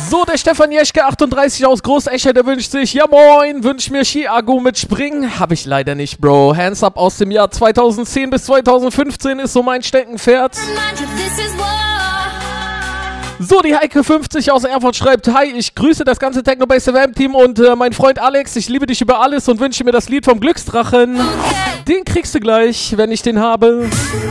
So, der Stefan Jeschke, 38 aus Großecher, der wünscht sich, ja moin, wünscht mir Ski-Agu mit Springen. Hab ich leider nicht, Bro. Hands Up aus dem Jahr 2010 bis 2015 ist so mein Steckenpferd. So, die Heike 50 aus Erfurt schreibt, hi, ich grüße das ganze Technobase FM Team und mein Freund Alex, ich liebe dich über alles und wünsche mir das Lied vom Glücksdrachen. Den kriegst du gleich, wenn ich den habe.